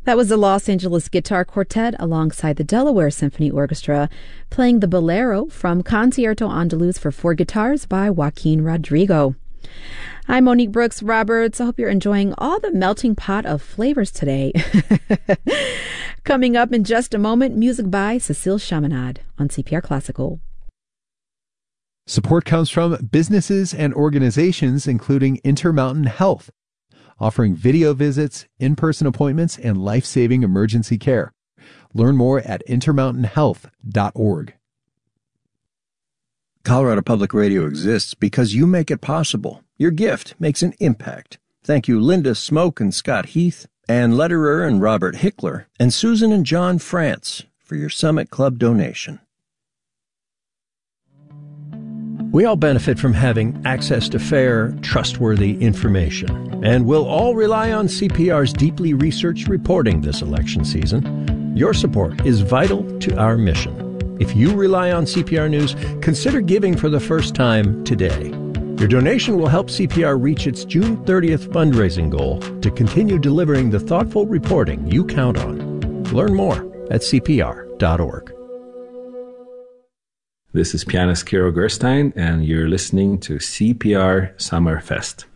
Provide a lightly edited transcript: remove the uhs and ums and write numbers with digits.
That was the Los Angeles Guitar Quartet alongside the Delaware Symphony Orchestra playing the Bolero from Concierto Andaluz for four guitars by Joaquin Rodrigo. I'm Monique Brooks Roberts. I hope you're enjoying all the melting pot of flavors today. Coming up in just a moment, music by Cecile Chaminade on CPR Classical. Support comes from businesses and organizations including Intermountain Health, offering video visits, in-person appointments, and life-saving emergency care. Learn more at intermountainhealth.org. Colorado Public Radio exists because you make it possible. Your gift makes an impact. Thank you, Linda Smoke and Scott Heath, Ann Lederer and Robert Hickler, and Susan and John France for your Summit Club donation. We all benefit from having access to fair, trustworthy information, and we'll all rely on CPR's deeply researched reporting this election season. Your support is vital to our mission. If you rely on CPR News, consider giving for the first time today. Your donation will help CPR reach its June 30th fundraising goal to continue delivering the thoughtful reporting you count on. Learn more at CPR.org. This is pianist Kiro Gerstein, and you're listening to CPR Summerfest.